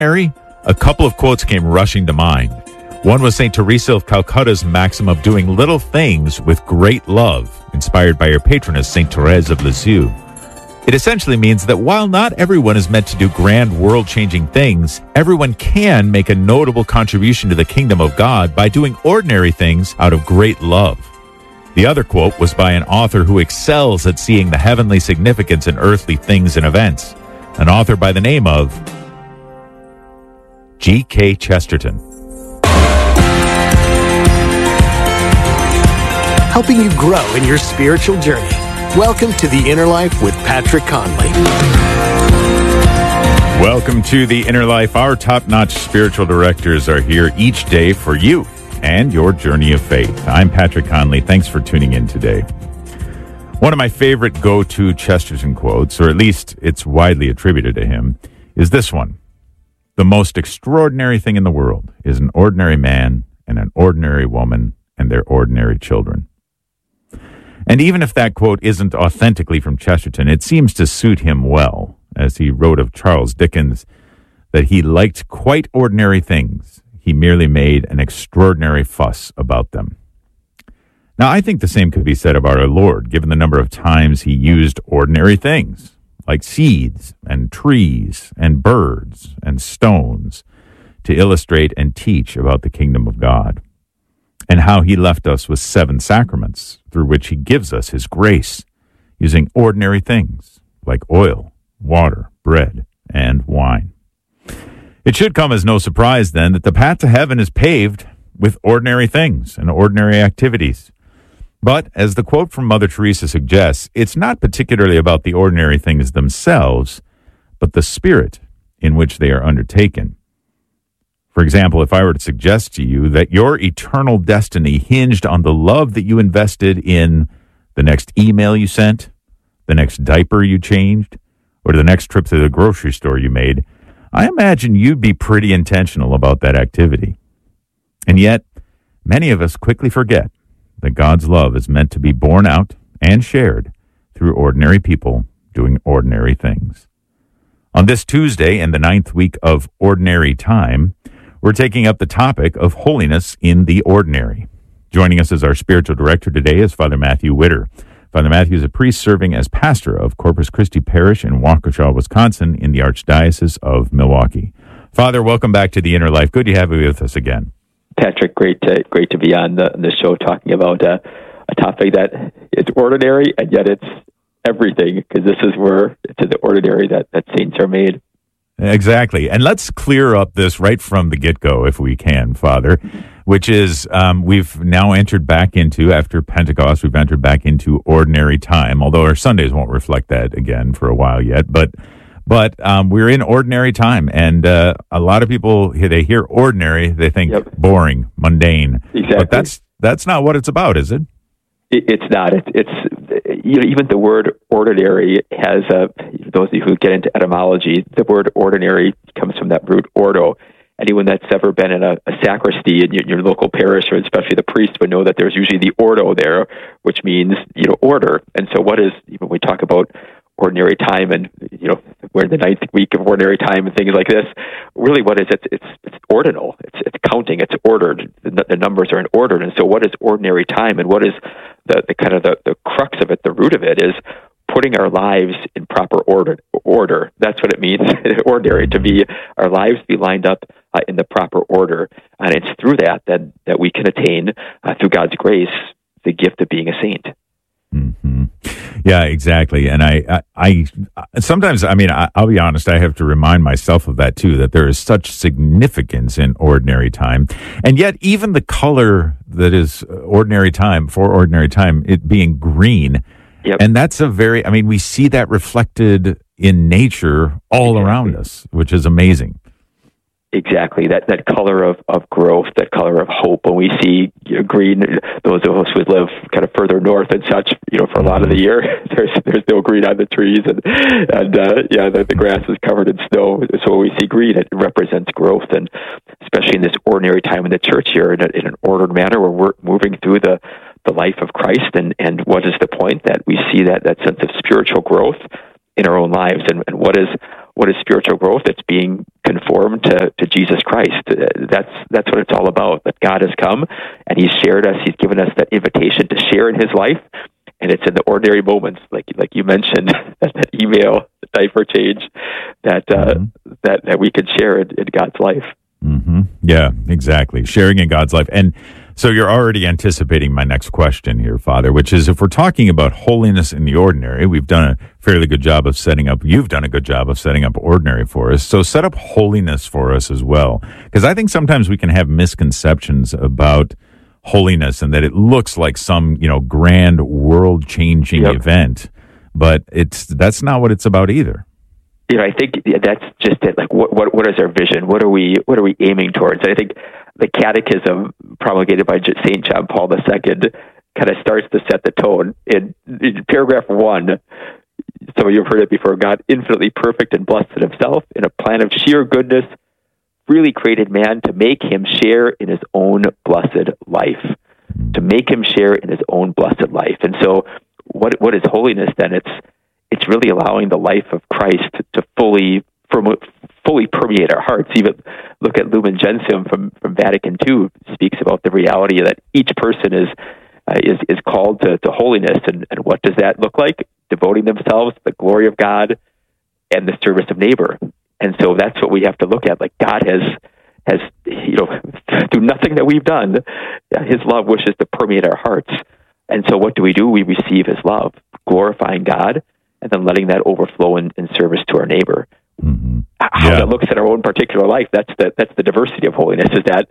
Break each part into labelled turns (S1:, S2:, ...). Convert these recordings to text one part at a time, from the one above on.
S1: ordinary, a couple of quotes came rushing to mind. One was St. Teresa of Calcutta's maxim of doing little things with great love, inspired by her patroness, St. Therese of Lisieux. It essentially means that while not everyone is meant to do grand world-changing things, everyone can make a notable contribution to the kingdom of God by doing ordinary things out of great love. The other quote was by an author who excels at seeing the heavenly significance in earthly things and events, an author by the name of G.K. Chesterton.
S2: Helping you grow in your spiritual journey. Welcome to The Inner Life with Patrick Conley.
S1: Welcome to The Inner Life. Our top-notch spiritual directors are here each day for you and your journey of faith. I'm Patrick Conley. Thanks for tuning in today. One of my favorite go-to Chesterton quotes, or at least it's widely attributed to him, is this one. The most extraordinary thing in the world is an ordinary man and an ordinary woman and their ordinary children. And even if that quote isn't authentically from Chesterton, it seems to suit him well, as he wrote of Charles Dickens, that he liked quite ordinary things. He merely made an extraordinary fuss about them. Now, I think the same could be said of our Lord, given the number of times he used ordinary things, like seeds and trees and birds and stones, to illustrate and teach about the kingdom of God, and how he left us with 7 sacraments through which he gives us his grace, using ordinary things like oil, water, bread, and wine. It should come as no surprise, then, that the path to heaven is paved with ordinary things and ordinary activities. But, as the quote from Mother Teresa suggests, it's not particularly about the ordinary things themselves, but the spirit in which they are undertaken. For example, if I were to suggest to you that your eternal destiny hinged on the love that you invested in the next email you sent, the next diaper you changed, or the next trip to the grocery store you made, I imagine you'd be pretty intentional about that activity. And yet, many of us quickly forget that God's love is meant to be borne out and shared through ordinary people doing ordinary things. On this Tuesday, in the 9th week of Ordinary Time, we're taking up the topic of holiness in the ordinary. Joining us as our spiritual director today is Father Matthew Witter. Father Matthew is a priest serving as pastor of Corpus Christi Parish in Waukesha, Wisconsin, in the Archdiocese of Milwaukee. Father, welcome back to The Inner Life. Good to have you with us again.
S3: Patrick, great to be on the show talking about a topic that is ordinary, and yet it's everything, because this is where it's in the ordinary that saints are made.
S1: Exactly. And let's clear up this right from the get-go, if we can, Father, which is we've now entered back into, after Pentecost, we've entered back into ordinary time, although our Sundays won't reflect that again for a while yet. But we're in ordinary time, and a lot of people, they hear ordinary, they think boring, mundane.
S3: Exactly.
S1: But that's not what it's about, is it?
S3: It's not. It's even the word ordinary has those of you who get into etymology, the word ordinary comes from that root ordo. Anyone that's ever been in a sacristy in your local parish, or especially the priest, would know that there's usually the ordo there, which means order. And so, what is, when we talk about ordinary time, and we're in the 9th week of ordinary time and things like this, really what is it? It's ordinal. It's counting. It's ordered. The numbers are in order. And so, what is ordinary time, and what is the kind of the crux of it? The root of it is putting our lives in proper order. That's what it means, ordinary, to be our lives be lined up in the proper order. And it's through that we can attain, through God's grace, the gift of being a saint.
S1: Mm-hmm. Yeah, exactly. And I sometimes, I'll be honest, I have to remind myself of that too, that there is such significance in ordinary time. And yet even the color that is ordinary time, for ordinary time, it being green.
S3: Yep.
S1: And that's we see that reflected in nature all around us, which is amazing.
S3: Exactly, that color of growth, that color of hope. When we see green, those of us who live kind of further north and such, for a lot of the year, there's no green on the trees, and the grass is covered in snow. So when we see green, it represents growth, and especially in this ordinary time in the church here, in an ordered manner, where we're moving through the life of Christ, and what is the point? That we see that sense of spiritual growth in our own lives, and what is spiritual growth? It's being conformed to Jesus Christ. That's what it's all about. That God has come and He's shared us. He's given us that invitation to share in His life, and it's in the ordinary moments, like you mentioned, that email, the diaper change, that we can share in God's life.
S1: Mm-hmm. Yeah, exactly. Sharing in God's life. And so you're already anticipating my next question here, Father, which is, if we're talking about holiness in the ordinary, we've done a fairly good job of you've done a good job of setting up ordinary for us. So set up holiness for us as well. Because I think sometimes we can have misconceptions about holiness and that it looks like some, grand world-changing event, but that's not what it's about either.
S3: I think that's just it. Like, what is our vision? What are we aiming towards? I think the Catechism promulgated by St. John Paul II kind of starts to set the tone. In paragraph 1, some of you have heard it before, God, infinitely perfect and blessed in Himself, in a plan of sheer goodness, really created man to make him share in his own blessed life. To make him share in his own blessed life. And so what is holiness then? It's really allowing the life of Christ to fully permeate our hearts. Even look at Lumen Gentium from Vatican II, speaks about the reality that each person is called to holiness. And what does that look like? Devoting themselves to the glory of God and the service of neighbor. And so that's what we have to look at. Like, God has through nothing that we've done, His love wishes to permeate our hearts. And so what do? We receive His love, glorifying God, and then letting that overflow in service to our neighbor.
S1: Mm-hmm.
S3: How that looks at our own particular life, that's the diversity of holiness, is that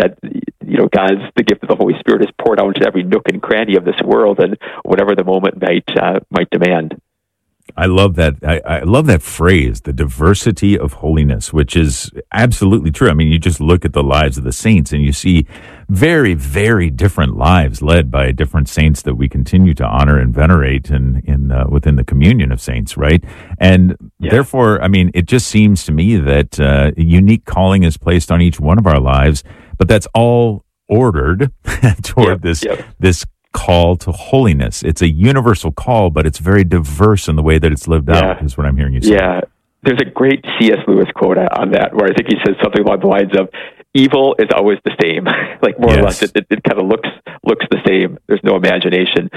S3: God's, the gift of the Holy Spirit, is poured out into every nook and cranny of this world, and whatever the moment might demand.
S1: I love that. I love that phrase, the diversity of holiness, which is absolutely true. I mean, you just look at the lives of the saints and you see very, very different lives led by different saints that we continue to honor and venerate within the communion of saints, right? And therefore, I mean, it just seems to me that a unique calling is placed on each one of our lives, but that's all ordered toward this call to holiness. It's a universal call, but it's very diverse in the way that it's lived out, is what I'm hearing you say.
S3: Yeah. There's a great C.S. Lewis quote on that, where I think he says something along the lines of, evil is always the same. Like, more or less, it kind of looks the same. There's no imagination.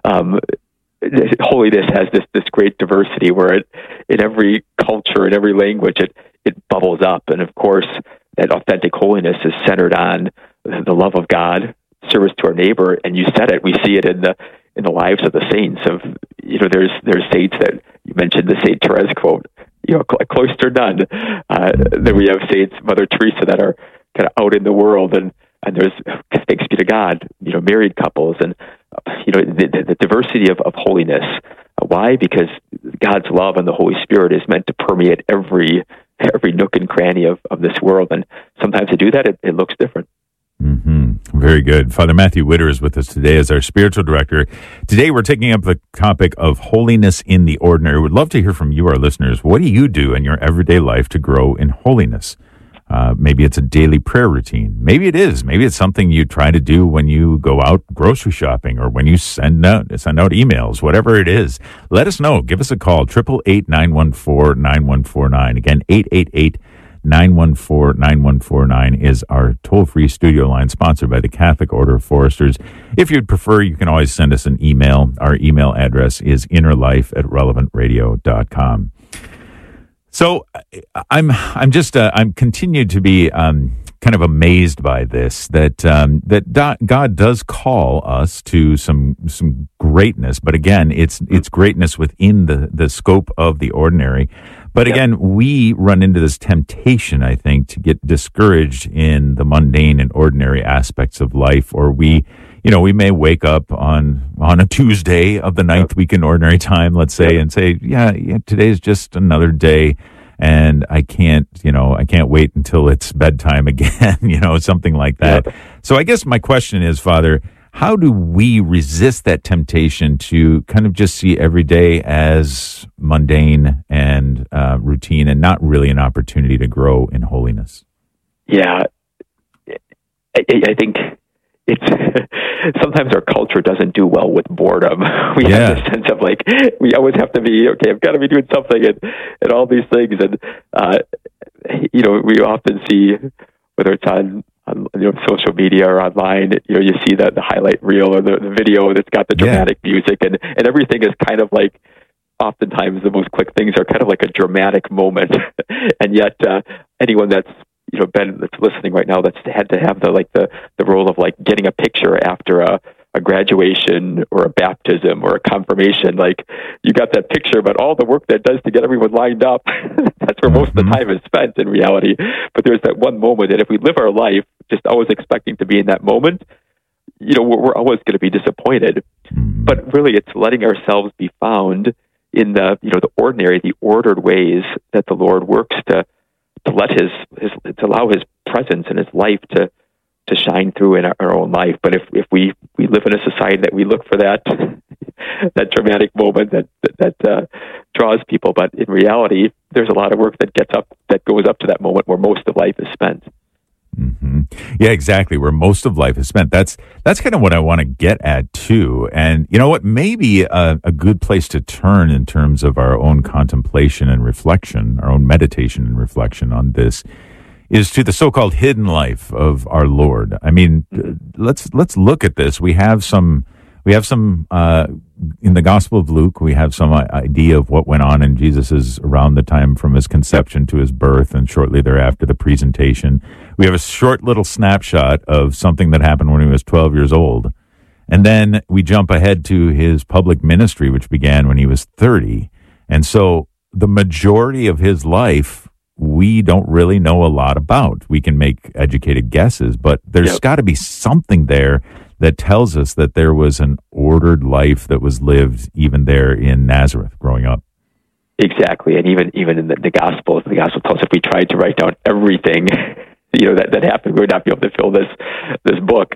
S3: Holiness has this great diversity where in every culture, in every language, it bubbles up. And of course, that authentic holiness is centered on the love of God, service to our neighbor, and you said it. We see it in the lives of the saints. There's saints that you mentioned, the Saint Therese quote, a cloistered nun. Then we have saints, Mother Teresa, that are kind of out in the world, and there's, thanks be to God, married couples, and the diversity of holiness. Why? Because God's love and the Holy Spirit is meant to permeate every nook and cranny of this world, and sometimes to do that, it looks different.
S1: Mm-hmm. Very good. Father Matthew Witter is with us today as our spiritual director. Today we're taking up the topic of holiness in the ordinary. We'd love to hear from you, our listeners. What do you do in your everyday life to grow in holiness? Maybe it's a daily prayer routine. Maybe it is. Maybe it's something you try to do when you go out grocery shopping or when you send out emails, whatever it is. Let us know. Give us a call, 888-914-9149. Again, 888-914-9149 is our toll-free studio line, sponsored by the Catholic Order of Foresters. If you'd prefer, you can always send us an email. Our email address is innerlife@relevantradio.com. So I'm continued to be kind of amazed by this, that God does call us to some greatness, but again, it's greatness within the scope of the ordinary. But again, we run into this temptation, I think, to get discouraged in the mundane and ordinary aspects of life, or we may wake up on a Tuesday of the ninth week in ordinary time, let's say, and say, today's just another day, and I can't wait until it's bedtime again, something like that. Yep. So I guess my question is, Father, how do we resist that temptation to kind of just see every day as mundane and routine and not really an opportunity to grow in holiness? Yeah,
S3: I think it's sometimes our culture doesn't do well with boredom. We have this sense of we always have to be, I've got to be doing something and all these things. And we often see, whether it's on social media or online, you see the highlight reel or the video that's got the dramatic music, and everything is kind of like, oftentimes the most quick things are kind of like a dramatic moment. And yet anyone that's that's listening right now that's had to have the role of like getting a picture after a graduation or a baptism or a confirmation, like you got that picture, but all the work that does to get everyone lined up, that's where most of the time is spent in reality. But there's that one moment, and if we live our life just always expecting to be in that moment, we're always going to be disappointed. But really, it's letting ourselves be found in the ordinary, the ordered ways that the Lord works to let to allow His presence and His life to shine through in our own life. But if we live in a society that we look for that dramatic moment that draws people, but in reality, there's a lot of work that goes up to that moment where most of life is spent.
S1: Mm-hmm. Yeah, exactly. Where most of life is spent. That's kind of what I want to get at too. And you know what? Maybe a good place to turn in terms of our own contemplation and reflection, our own meditation and reflection on this, is to the so-called hidden life of our Lord. I mean, let's look at this. We have some in the Gospel of Luke. We have some idea of what went on in Jesus's around the time from his conception to his birth, and shortly thereafter the presentation. We have a short little snapshot of something that happened when he was 12 years old, and then we jump ahead to his public ministry, which began when he was 30. And so the majority of his life, we don't really know a lot about. We can make educated guesses, but there's got to be something there that tells us that there was an ordered life that was lived even there in Nazareth growing up.
S3: Exactly. And even in the Gospels, the Gospel tells us if we tried to write down everything that happened, we would not be able to fill this book.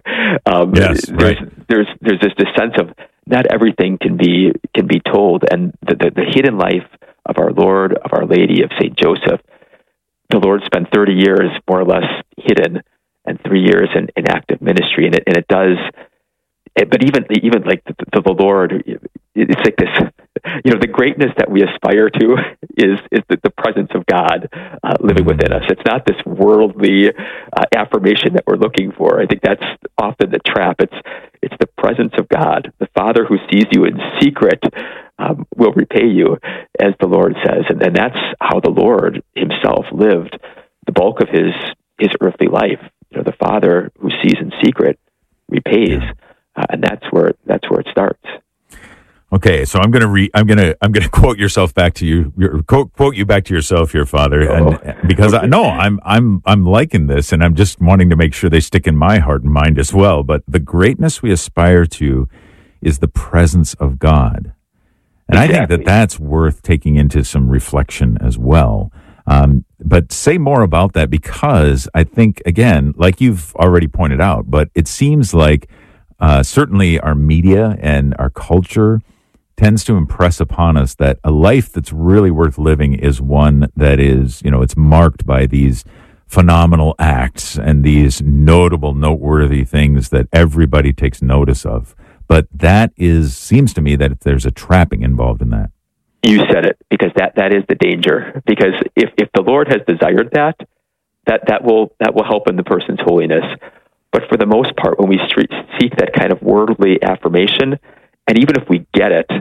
S3: There's this sense of not everything can be told, and the hidden life of our Lord, of Our Lady, of Saint Joseph. The Lord spent 30 years more or less hidden, and 3 years in active ministry, and it does. But even like the Lord, it's like this. The greatness that we aspire to is the presence of God living within us. It's not this worldly affirmation that we're looking for. I think that's often the trap. It's the presence of God, the Father who sees you in secret. Will repay you, as the Lord says, and that's how the Lord Himself lived the bulk of his earthly life. The Father who sees in secret repays, and that's where it starts.
S1: Okay, so I'm gonna quote yourself back to you. Quote you back to yourself here, Father, and because I'm liking this, and I'm just wanting to make sure they stick in my heart and mind as well. But the greatness we aspire to is the presence of God. And exactly. I think that's worth taking into some reflection as well. But say more about that, because I think, again, like you've already pointed out, but it seems like certainly our media and our culture tends to impress upon us that a life that's really worth living is one that is, it's marked by these phenomenal acts and these noteworthy things that everybody takes notice of. But seems to me that there's a trapping involved in that.
S3: You said it, because that is the danger. Because if the Lord has desired that will help in the person's holiness. But for the most part, when we seek that kind of worldly affirmation, and even if we get it,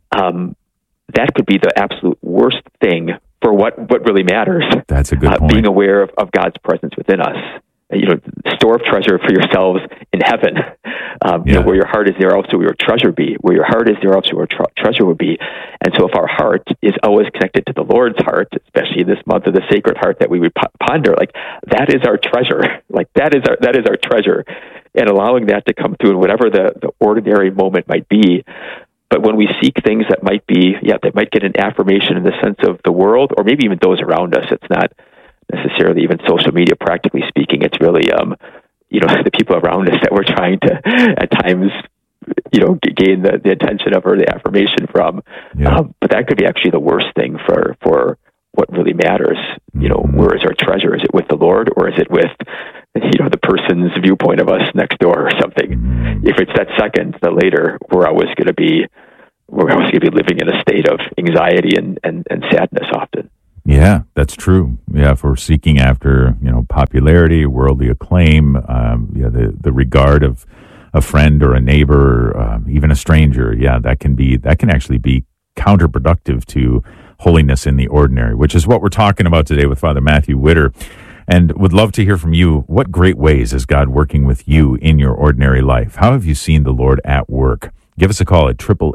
S3: that could be the absolute worst thing for what really matters.
S1: That's a good point.
S3: Being aware of God's presence within us. Store up treasure for yourselves in heaven. Where your heart is, there also will your treasure be. Where your heart is, there also will your treasure will be. And so if our heart is always connected to the Lord's heart, especially this month of the Sacred Heart that we would ponder, like that is our treasure. Like that is our treasure. And allowing that to come through in whatever the ordinary moment might be. But when we seek things that might get an affirmation in the sense of the world, or maybe even those around us, it's not necessarily even social media, practically speaking. It's really, the people around us that we're trying to, at times, gain the attention of or the affirmation from. Yeah. But that could be actually the worst thing for what really matters. Where is our treasure? Is it with the Lord, or is it with, the person's viewpoint of us next door or something? If it's that second, the later, we're always going to be living in a state of anxiety and sadness often.
S1: Yeah, that's true. Yeah, if we're seeking after, popularity, worldly acclaim, the regard of a friend or a neighbor, even a stranger, that can actually be counterproductive to holiness in the ordinary, which is what we're talking about today with Father Matthew Witter. And would love to hear from you. What great ways is God working with you in your ordinary life? How have you seen the Lord at work? Give us a call at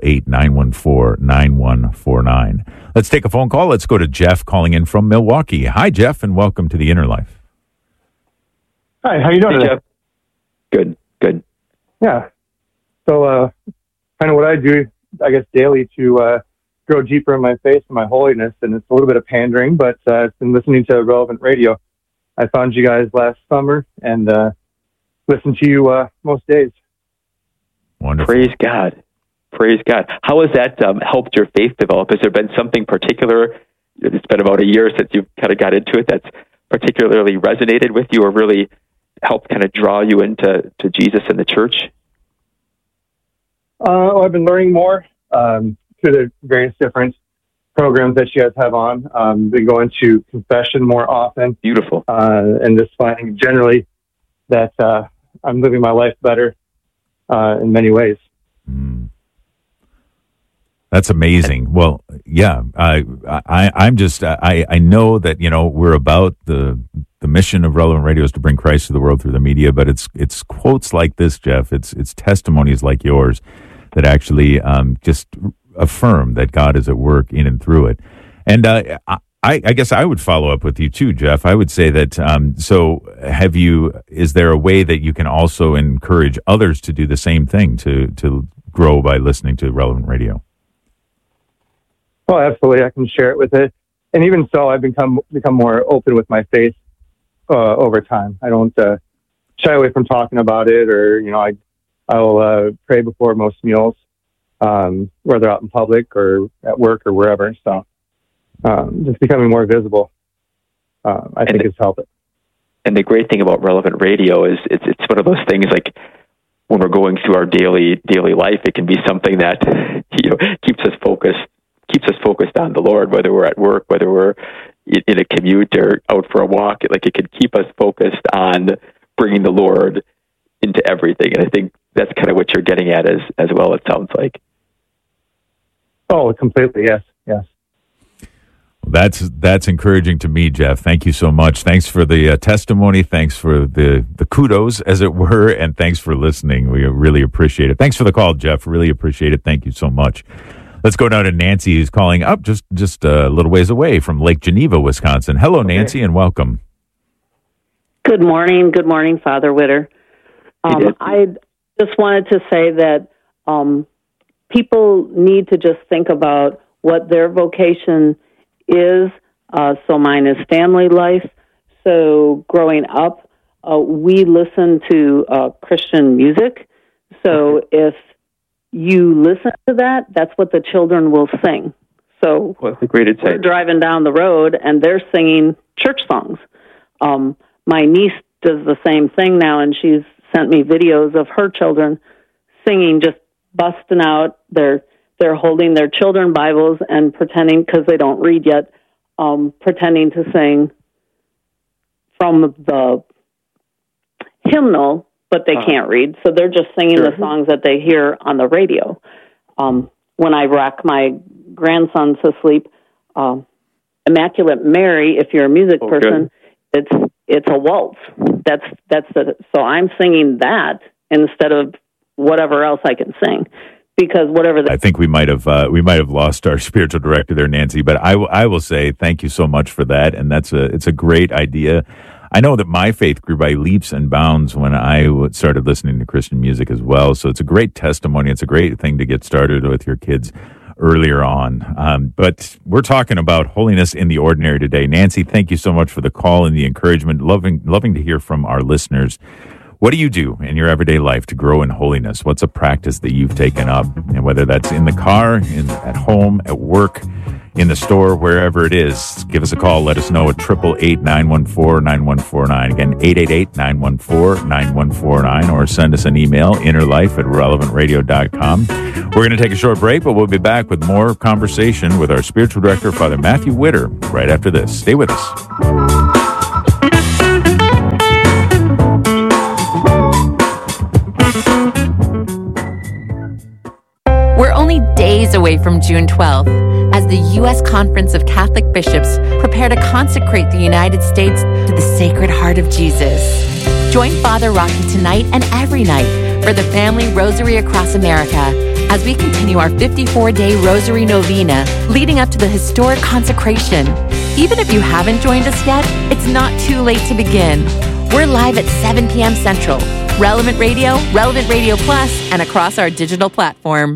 S1: 888-914-9149. Let's take a phone call. Let's go to Jeff calling in from Milwaukee. Hi, Jeff, and welcome to the Inner Life.
S4: Hi, how you doing today?
S3: Jeff? Good.
S4: Yeah. So, kind of what I do, I guess, daily to grow deeper in my faith and my holiness, and it's a little bit of pandering, but I've been listening to Relevant Radio. I found you guys last summer and listen to you most days.
S1: Wonderful.
S3: Praise God. How has that helped your faith develop? Has there been something particular? It's been about a year since you've kind of got into it that's particularly resonated with you or really helped kind of draw you into Jesus and the church?
S4: I've been learning more through the various different programs that you guys have on. Been going to confession more often.
S3: Beautiful.
S4: And just finding generally that I'm living my life better in many ways.
S1: That's amazing. Well, yeah, I'm just, I know that, we're about the mission of Relevant Radio is to bring Christ to the world through the media, but it's quotes like this, Jeff. It's testimonies like yours that actually just affirm that God is at work in and through it. And I guess I would follow up with you too, Jeff. I would say that, is there a way that you can also encourage others to do the same thing, to grow by listening to Relevant Radio?
S4: Oh, absolutely. I can share it with it. And even so, I've become more open with my faith over time. I don't shy away from talking about it, or, I'll pray before most meals, whether out in public or at work or wherever. So just becoming more visible, I think has helped it.
S3: And the great thing about Relevant Radio is it's one of those things like when we're going through our daily life, it can be something that keeps us focused on the Lord, whether we're at work, whether we're in a commute or out for a walk. Like it could keep us focused on bringing the Lord into everything. And I think that's kind of what you're getting at as well, it sounds like.
S4: Oh, completely. Yes.
S1: That's encouraging to me, Jeff. Thank you so much. Thanks for the testimony. Thanks for the kudos, as it were, and thanks for listening. We really appreciate it. Thanks for the call, Jeff. Really appreciate it. Thank you so much. Let's go now to Nancy, who's calling up just a little ways away from Lake Geneva, Wisconsin. Hello, okay. Nancy, and welcome.
S5: Good morning. Good morning, Father Witter. I just wanted to say that people need to just think about what their vocation is. So mine is family life. So growing up, we listen to Christian music. So if you listen to that, that's what the children will sing. So
S3: that's a great insight.
S5: We're driving down the road and they're singing church songs. My niece does the same thing now, and she's sent me videos of her children singing, just busting out. They're holding their children Bibles and pretending, because they don't read yet, pretending to sing from the hymnal, but they can't read. So they're just singing the songs that they hear on the radio. When I rock my grandsons to sleep, Immaculate Mary, if you're a music person, it's a waltz. So I'm singing that instead of whatever else I can sing, because I think
S1: we might have lost our spiritual director there, Nancy. But I will say thank you so much for that, and it's a great idea. I know that my faith grew by leaps and bounds when I started listening to Christian music as well. So it's a great testimony. It's a great thing to get started with your kids earlier on. But we're talking about holiness in the ordinary today. Nancy, thank you so much for the call and the encouragement. Loving to hear from our listeners. What do you do in your everyday life to grow in holiness? What's a practice that you've taken up? And whether that's in the car, at home, at work, in the store, wherever it is. Give us a call. Let us know at 888-914-9149. Again, 888-914-9149, or send us an email, innerlife@relevantradio.com. We're going to take a short break, but we'll be back with more conversation with our spiritual director, Father Matthew Witter, right after this. Stay with us.
S6: We're only days away from June 12th as the U.S. Conference of Catholic Bishops prepare to consecrate the United States to the Sacred Heart of Jesus. Join Father Rocky tonight and every night for the Family Rosary Across America as we continue our 54-day Rosary Novena leading up to the historic consecration. Even if you haven't joined us yet, it's not too late to begin. We're live at 7 p.m. Central, Relevant Radio, Relevant Radio Plus, and across our digital platform.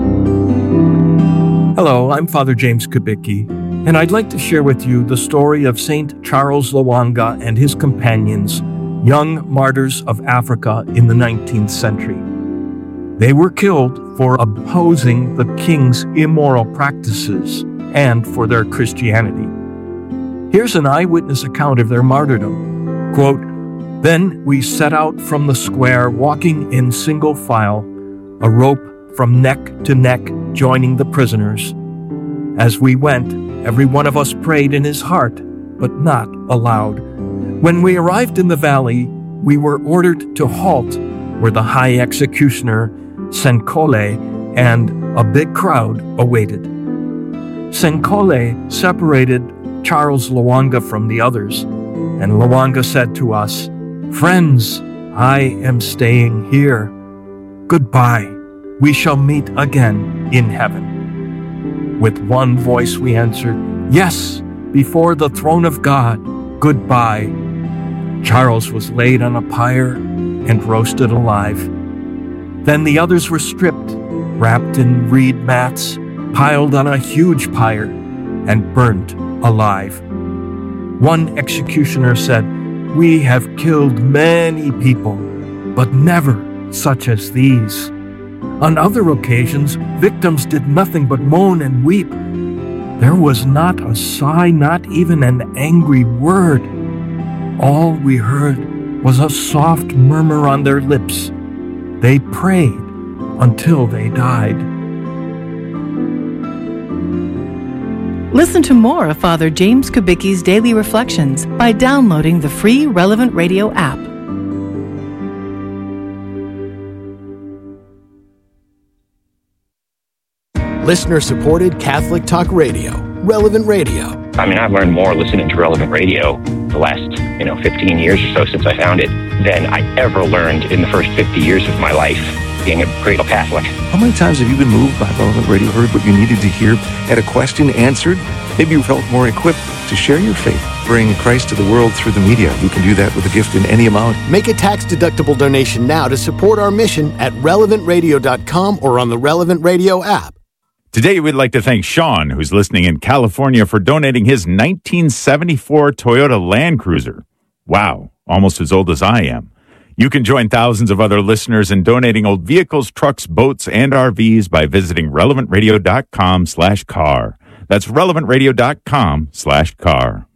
S7: Hello, I'm Father James Kubicki, and I'd like to share with you the story of St. Charles Lwanga and his companions, young martyrs of Africa in the 19th century. They were killed for opposing the king's immoral practices and for their Christianity. Here's an eyewitness account of their martyrdom. Quote, "Then we set out from the square, walking in single file, a rope from neck to neck joining the prisoners. As we went, every one of us prayed in his heart, but not aloud. When we arrived in the valley, we were ordered to halt where the high executioner, Senkole, and a big crowd awaited. Senkole separated Charles Lwanga from the others, and Lwanga said to us, 'Friends, I am staying here. Goodbye. We shall meet again in heaven.' With one voice we answered, 'Yes, before the throne of God. Goodbye.' Charles was laid on a pyre and roasted alive. Then the others were stripped, wrapped in reed mats, piled on a huge pyre, and burnt alive. One executioner said, 'We have killed many people, but never such as these.' On other occasions, victims did nothing but moan and weep. There was not a sigh, not even an angry word. All we heard was a soft murmur on their lips. They prayed until they died."
S8: Listen to more of Father James Kubicki's Daily Reflections by downloading the free Relevant Radio app.
S2: Listener-supported Catholic Talk Radio, Relevant Radio.
S9: I mean, I've learned more listening to Relevant Radio the last, 15 years or so since I found it than I ever learned in the first 50 years of my life being a cradle Catholic.
S10: How many times have you been moved by Relevant Radio, heard what you needed to hear, had a question answered? Maybe you felt more equipped to share your faith, bring Christ to the world through the media. You can do that with a gift in any amount.
S2: Make a tax-deductible donation now to support our mission at relevantradio.com or on the Relevant Radio app.
S1: Today, we'd like to thank Sean, who's listening in California, for donating his 1974 Toyota Land Cruiser. Wow, almost as old as I am. You can join thousands of other listeners in donating old vehicles, trucks, boats, and RVs by visiting relevantradio.com/car. That's relevantradio.com/car.